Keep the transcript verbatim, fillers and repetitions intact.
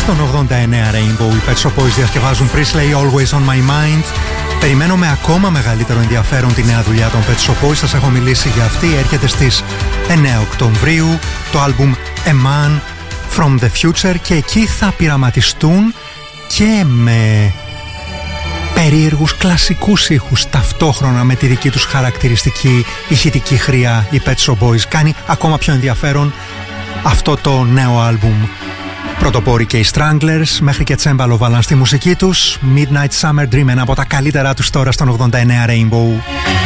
Στον ογδόντα εννέα Rainbow οι Pet Shop Boys διασκευάζουν Priestley Always On My Mind. Περιμένω με ακόμα μεγαλύτερο ενδιαφέρον τη νέα δουλειά των Pet Shop Boys. Σας έχω μιλήσει για αυτή. Έρχεται στις εννέα Οκτωβρίου το άλμπουμ A Man From The Future και εκεί θα πειραματιστούν και με περίεργους κλασικούς ήχους ταυτόχρονα με τη δική τους χαρακτηριστική ηχητική χρειά. Οι Pet Shop Boys κάνει ακόμα πιο ενδιαφέρον αυτό το νέο άλμπουμ. Πρωτοπόροι και οι Stranglers, μέχρι και τσέμπαλο βάλαν στη μουσική τους. Midnight Summer Dream, ένα από τα καλύτερά τους τώρα στον ογδόντα εννέα Rainbow.